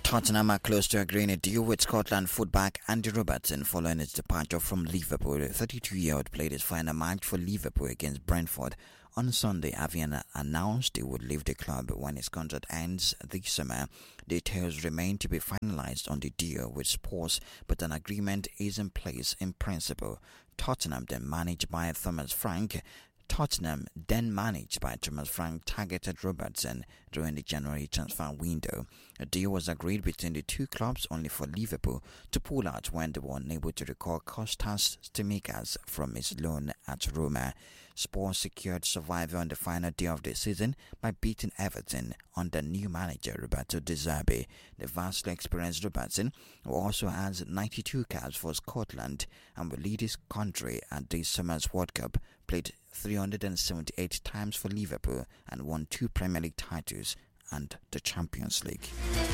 Tottenham are close to agreeing a deal with Scotland fullback Andy Robertson following his departure from Liverpool. The 32-year-old played his final match for Liverpool against Brentford on Sunday, having announced he would leave the club when his contract ends this summer. Details remain to be finalised on the deal with Spurs, but an agreement is in place in principle. Tottenham, then managed by Thomas Frank, targeted Robertson during the January transfer window. A deal was agreed between the two clubs only for Liverpool to pull out when they were unable to recall Kostas Tsimikas from his loan at Roma. Spurs secured survival on the final day of the season by beating Everton under new manager Roberto De Zerbi. The vastly experienced Robertson, who also has 92 caps for Scotland and will lead his country at this summer's World Cup, played 378 times for Liverpool and won 2 Premier League titles and the Champions League.